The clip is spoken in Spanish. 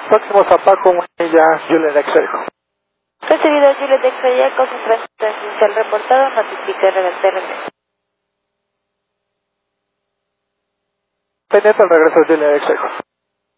Próximo Zapaco, ya Juliet X-Ray. Recibido Juliet X-Ray Eco, central transversal reportado, notifica RBT. Pendiente al regreso de Juliet X-Ray.